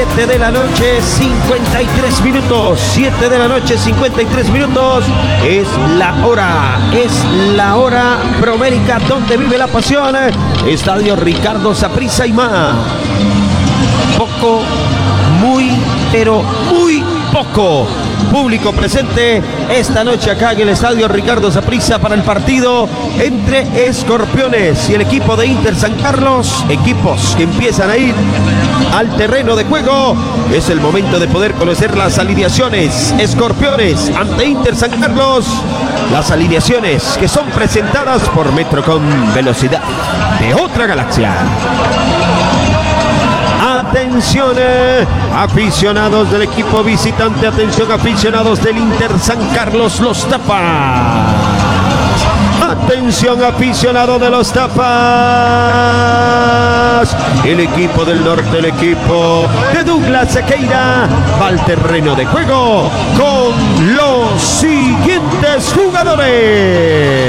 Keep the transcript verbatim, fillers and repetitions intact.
siete de la noche, cincuenta y tres minutos. siete de la noche, cincuenta y tres minutos. Es la hora, es la hora Promérica donde vive la pasión. Estadio Ricardo Saprissa y más. Poco, muy, pero muy poco público presente esta noche acá en el Estadio Ricardo Saprissa para el partido entre Escorpiones y el equipo de Inter San Carlos. Equipos que empiezan a ir al terreno de juego. Es el momento de poder conocer las alineaciones. Escorpiones ante Inter San Carlos. Las alineaciones que son presentadas por Metrocom, velocidad de otra galaxia. Atención, eh, aficionados del equipo visitante, atención aficionados del Inter San Carlos, los Tapas. Atención aficionado de los Tapas. El equipo del norte, el equipo de Douglas Sequeira, va al terreno de juego con los siguientes jugadores.